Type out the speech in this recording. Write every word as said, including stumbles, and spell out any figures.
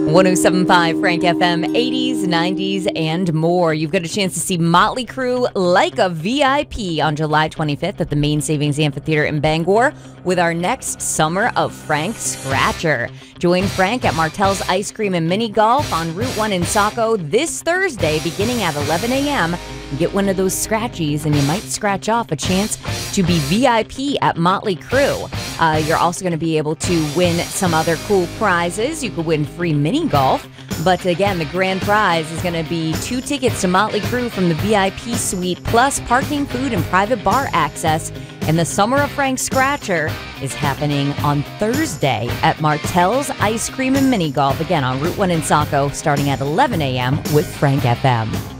one oh seven point five Frank F M, eighties, nineties, and more. You've got a chance to see Motley Crue like a V I P on July twenty-fifth at the Main Savings Amphitheater in Bangor with our next Summer of Frank Scratcher. Join Frank at Martell's Ice Cream and Mini Golf on Route one in Saco this Thursday beginning at eleven a.m. Get one of those scratchies and you might scratch off a chance to be V I P at Motley Crue. Uh, you're also going to be able to win some other cool prizes. You could win free mini golf. But again, the grand prize is going to be two tickets to Motley Crue from the V I P suite, plus parking, food, and private bar access. And the Summer of Frank Scratcher is happening on Thursday at Martell's Ice Cream and Mini Golf, again on Route one in Saco, starting at eleven a.m. with Frank F M.